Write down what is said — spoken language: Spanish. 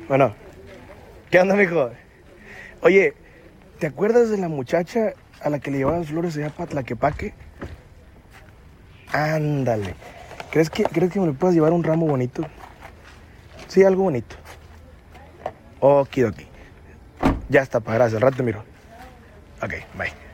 Bueno, ¿qué onda, mijo? Oye, ¿te acuerdas de la muchacha a la que le llevabas flores allá para Tlaquepaque? Ándale. ¿Crees que me le puedas llevar un ramo bonito? Sí, algo bonito. Okidoki. Ya está, pa, gracias. Al rato te miro. Ok, bye.